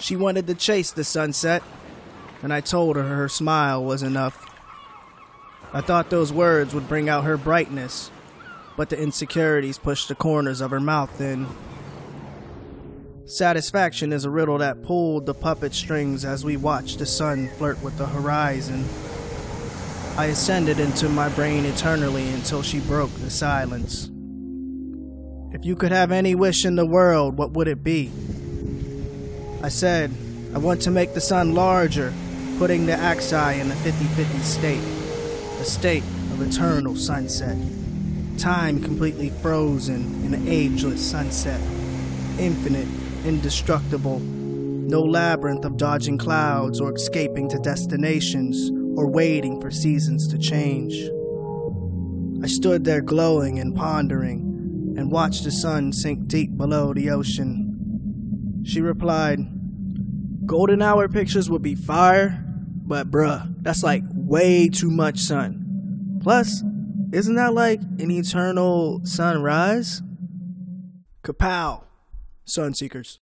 She wanted to chase the sunset, and I told her her smile was enough. I thought those words would bring out her brightness, but the insecurities pushed the corners of her mouth in. Satisfaction is a riddle that pulled the puppet strings as we watched the sun flirt with the horizon. I ascended into my brain eternally until she broke the silence. If you could have any wish in the world, what would it be? I said, I want to make the sun larger, putting the Axii in a 50-50 state. A state of eternal sunset. Time completely frozen in an ageless sunset. Infinite, indestructible. No labyrinth of dodging clouds or escaping to destinations or waiting for seasons to change. I stood there glowing and pondering and watched the sun sink deep below the ocean. She replied, golden hour pictures would be fire, but bruh, that's like way too much sun. Plus, isn't that like an eternal sunrise? Kapow, Sunseekers.